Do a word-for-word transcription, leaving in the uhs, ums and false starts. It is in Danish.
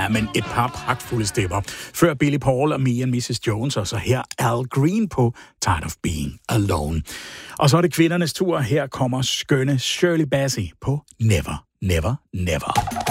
Ja, men et par pragtfulde stepper. Før Billy Paul og Me and missus Jones, og så her Al Green på Tired of Being Alone. Og så er det kvindernes tur. Her kommer skønne Shirley Bassey på Never, Never, Never.